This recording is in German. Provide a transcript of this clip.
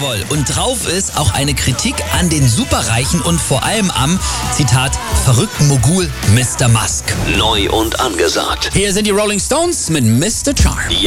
humorvoll und drauf ist auch eine Kritik an den Superreichen und vor allem am, Zitat, verrückten Mogul Mr. Musk. Neu und angesagt. Hier sind die Rolling Stones mit Mr. Charm.